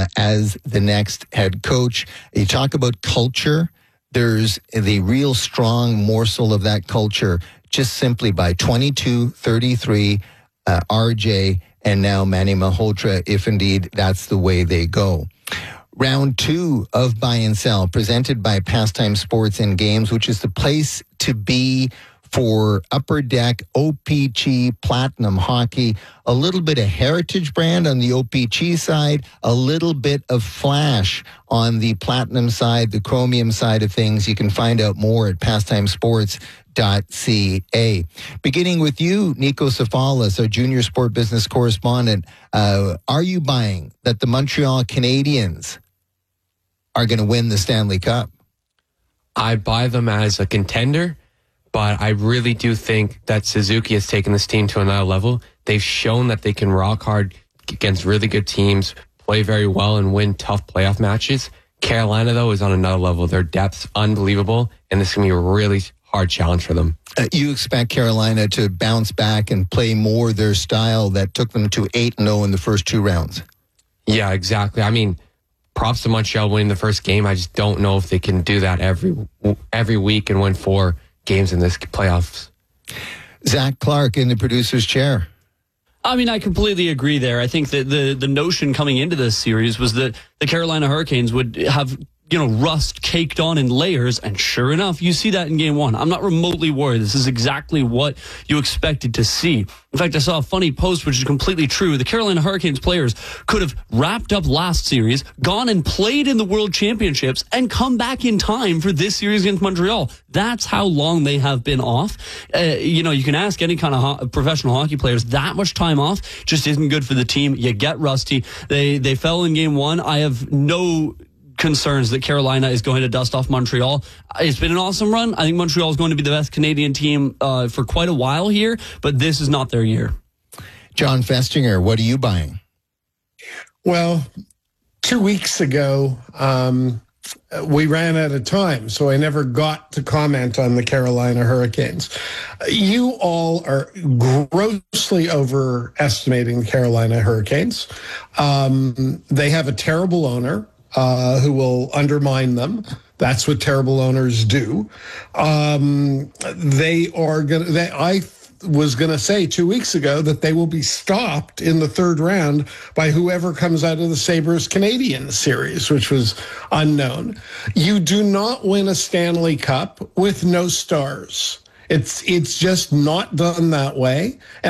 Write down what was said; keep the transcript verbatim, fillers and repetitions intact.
uh, as the next head coach. You talk about culture. There's the real strong morsel of that culture just simply by twenty-two, thirty-three, uh, R J, and now Manny Malhotra, if indeed that's the way they go. Round two of Buy and Sell, presented by Pastime Sports and Games, which is the place to be for Upper Deck O P G Platinum Hockey. A little bit of heritage brand on the O P G side, a little bit of flash on the Platinum side, the Chromium side of things. You can find out more at pastime sports dot c a. Beginning with you, Nico Safalas, our junior sport business correspondent. Uh, are you buying that the Montreal Canadiens are going to win the Stanley Cup? I buy them as a contender, but I really do think that Suzuki has taken this team to another level. They've shown that they can rock hard against really good teams, play very well, and win tough playoff matches. Carolina, though, is on another level. Their depth's unbelievable, and this is going to be a really hard challenge for them. Uh, you expect Carolina to bounce back and play more their style that took them to eight and oh in the first two rounds? Yeah, exactly. I mean, props to Montreal winning the first game. I just don't know if they can do that every every week and win four games in this playoffs. Zach Clark in the producer's chair. I mean, I completely agree there. I think that the, the notion coming into this series was that the Carolina Hurricanes would have, you know, rust caked on in layers, and sure enough, you see that in game one. I'm not remotely worried. This is exactly what you expected to see. In fact, I saw a funny post, which is completely true. The Carolina Hurricanes players could have wrapped up last series, gone and played in the World Championships, and come back in time for this series against Montreal. That's how long they have been off. Uh, you know, you can ask any kind of ho- professional hockey players, that much time off just isn't good for the team. You get rusty. They, they fell in game one. I have no concerns that Carolina is going to dust off Montreal. It's been an awesome run. I think Montreal is going to be the best Canadian team uh, for quite a while here, but this is not their year. John Festinger, what are you buying? Well, two weeks ago, um, we ran out of time, so I never got to comment on the Carolina Hurricanes. You all are grossly overestimating the Carolina Hurricanes. Um, they have a terrible owner Uh, who will undermine them. That's what terrible owners do. Um, they are going to, I was going to say two weeks ago that they will be stopped in the third round by whoever comes out of the Sabres Canadian series, which was unknown. You do not win a Stanley Cup with no stars. It's, it's just not done that way. And